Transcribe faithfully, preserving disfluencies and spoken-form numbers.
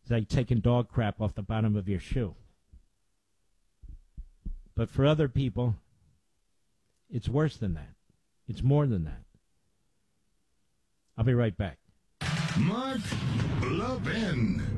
It's like taking dog crap off the bottom of your shoe. But for other people, it's worse than that. It's more than that. I'll be right back. Mark Levin.